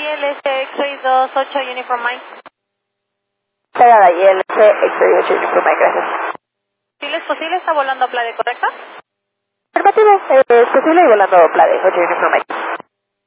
ILS X-Ray 28 Uniform Mike. Pegada ILS X-Ray 8 Uniform Mike, gracias. ¿Sí es posible? ¿Está volando a Playa, correcto? Afirmativo, es posible y volando Playa 8 Uniform Mike.